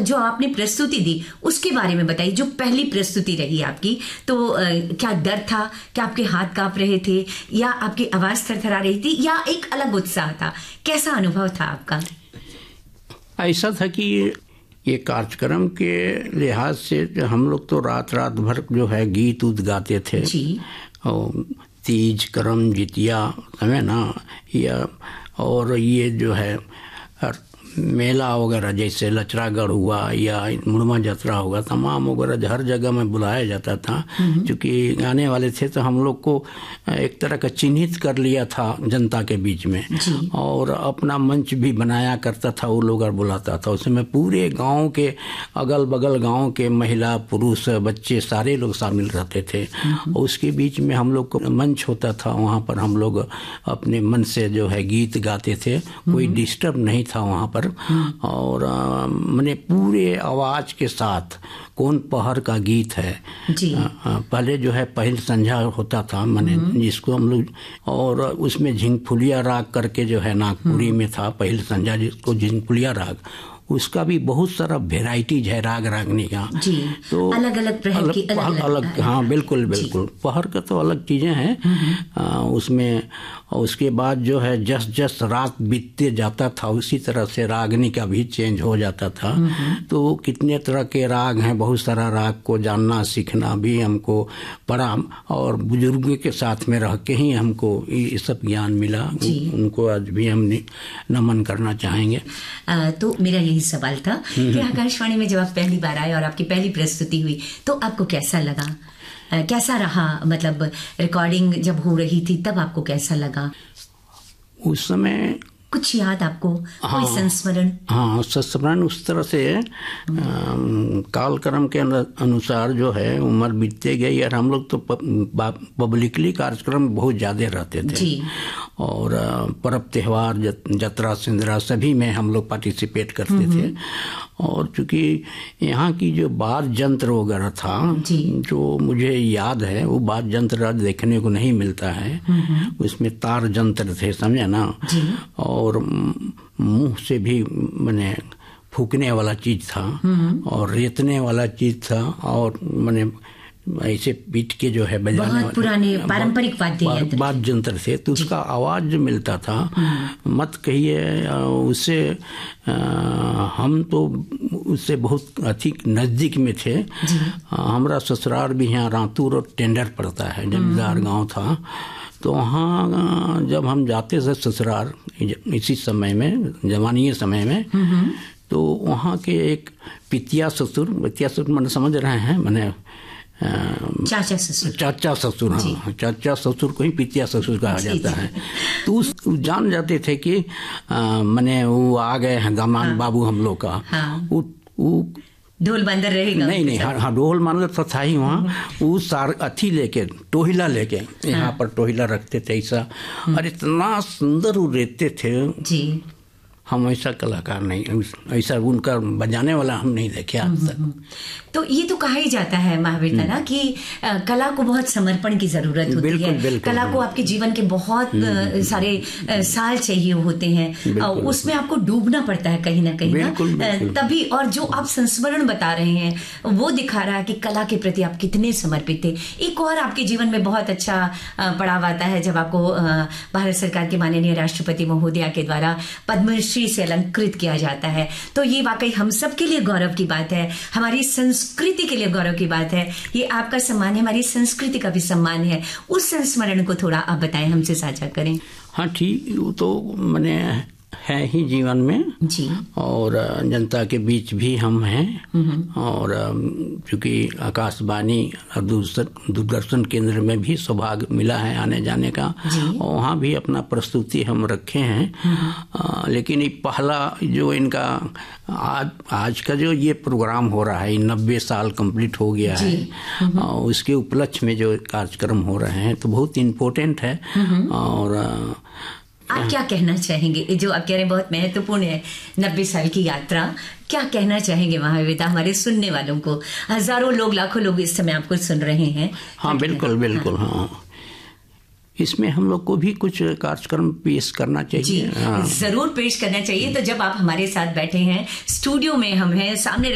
जो आपने प्रस्तुति दी उसके बारे में बताइए। जो पहली प्रस्तुति रही आपकी, तो क्या डर था, क्या आपके हाथ कांप रहे थे, या आपकी आवाज थरथरा रही थी, या एक अलग उत्साह था? कैसा अनुभव था आपका? ऐसा था कि ये कार्यक्रम के लिहाज से हम लोग तो रात भर जो है गीत उत गाते थे जी। और तीज, करम, जितिया समय ना, या और ये जो है मेला वगैरह जैसे लचरागढ़ हुआ या मुड़मा यात्रा हुआ, तमाम वगैरह हर जगह में बुलाया जाता था। क्योंकि गाने वाले थे तो हम लोग को एक तरह का चिन्हित कर लिया था जनता के बीच में, और अपना मंच भी बनाया करता था वो लोग और बुलाता था। उसमें पूरे गांव के, अगल बगल गांव के महिला पुरुष बच्चे सारे लोग शामिल रहते थे। और उसके बीच में हम लोग को मंच होता था, वहाँ पर हम लोग अपने मन से जो है गीत गाते थे, कोई डिस्टर्ब नहीं था वहाँ पर। और मैंने पूरे आवाज के साथ कौन पहर का गीत है जी। पहले जो है पहल संध्या होता था, मैंने जिसको हम लोग, और उसमें झिंगफुलिया राग करके जो है नागपुरी में था पहल संध्या, जिसको झिंगफुलिया राग, उसका भी बहुत सारा वेराइटीज है राग रागनी का जी। तो अलग अलग प्रहर की अलग हाँ बिल्कुल बिल्कुल, पहर का तो अलग चीजें हैं उसमें। उसके बाद जो है जस जस रात बीतते जाता था उसी तरह से रागनी का भी चेंज हो जाता था। तो कितने तरह के राग हैं, बहुत सारा राग को जानना सीखना भी हमको पड़ा, और बुजुर्गों के साथ में रह के ही हमको ये सब ज्ञान मिला। उनको आज भी हम नमन करना चाहेंगे। तो मेरा यही सवाल था कि आकाशवाणी में जब आप पहली बार आए और आपकी पहली प्रस्तुति हुई तो आपको कैसा लगा, कैसा रहा? मतलब रिकॉर्डिंग जब हो रही थी तब आपको कैसा लगा? उस समय कुछ याद आपको? कोई संस्मरण? हाँ, संस्मरण उस तरह से कालक्रम के अनुसार जो है उम्र बीतते गई, और हम लोग तो पब्लिकली कार्यक्रम बहुत ज़्यादा रहते थे जी। और पर्व त्योहार, जत्रा सिंदरा सभी में हम लोग पार्टिसिपेट करते थे। और चूँकि यहाँ की जो वाद्य यंत्र वगैरह था जो मुझे याद है, वो वाद्य यंत्र देखने को नहीं मिलता है। उसमें तार यंत्र थे, समझे ना, और मुंह से भी मैंने फूकने वाला चीज था और रेतने वाला चीज था, और मैंने ऐसे पीट के जो है बजाने वाले पुराने पारंपरिक वाद्य यंत्र थे। तो उसका आवाज जो मिलता था मत कहिए, उससे हम तो उससे बहुत अधिक नजदीक में थे। हमारा ससुराल भी यहाँ रातूर और टेंडर पड़ता है, जमींदार गांव था। तो वहाँ जब हम जाते थे ससुराल इसी समय में, जवानी समय में, तो वहाँ के एक पितिया ससुर मैंने समझ रहे हैं, मैंने चाचा ससुर हाँ, चाचा ससुर को ही पितिया ससुर कहा जाता है। तो जान जाते थे कि मैंने वो आ गए हैं दामाद बाबू हम लोग का। वो ढोल बंदर रहेगा? नहीं, हाँ ढोल मान तो था ही वहाँ। वो अथी लेके, टोहिला लेके, यहाँ पर टोहिला रखते थे ऐसा, और इतना सुंदर वो रहते थे जी। हम ऐसा कलाकार नहीं, ऐसा उनका बजाने वाला हम नहीं देखे आज तक। तो ये तो कहा ही जाता है महावीर ना कि कला को बहुत समर्पण की जरूरत होती है। कला को आपके जीवन के बहुत सारे साल चाहिए होते हैं, उसमें आपको डूबना पड़ता है कहीं ना कहीं ना, तभी। और जो आप संस्मरण बता रहे हैं वो दिखा रहा है कि कला के प्रति आप कितने समर्पित थे। एक और आपके जीवन में बहुत अच्छा पड़ाव आता है जब आपको भारत सरकार के माननीय राष्ट्रपति महोदया के द्वारा पद्मश्री से अलंकृत किया जाता है। तो ये वाकई हम सब के लिए गौरव की बात है, हमारी संस्कृति के लिए गौरव की बात है। ये आपका सम्मान है, हमारी संस्कृति का भी सम्मान है। उस संस्मरण को थोड़ा आप बताएं, हमसे साझा करें। हाँ ठीक, वो तो मैंने है ही जीवन में जी। और जनता के बीच भी हम हैं, और चूँकि आकाशवाणी और दूरदर्शन केंद्र में भी सौभाग्य मिला है आने जाने का, और वहाँ भी अपना प्रस्तुति हम रखे हैं। लेकिन ये पहला जो इनका आज का जो ये प्रोग्राम हो रहा है, 90 साल कंप्लीट हो गया है, उसके उपलक्ष्य में जो कार्यक्रम हो रहे हैं तो बहुत इम्पोर्टेंट है। और आप क्या कहना चाहेंगे? जो आप कह रहे हैं बहुत महत्वपूर्ण है, 90 साल की यात्रा, क्या कहना चाहेंगे महावीर हमारे सुनने वालों को? हजारों लोग, लाखों लोग इस समय आपको सुन रहे हैं। हाँ बिल्कुल। हाँ, इसमें हम लोग को भी कुछ कार्यक्रम पेश करना चाहिए। जरूर पेश करना चाहिए। तो जब आप हमारे साथ बैठे हैं, स्टूडियो में हम हैं, सामने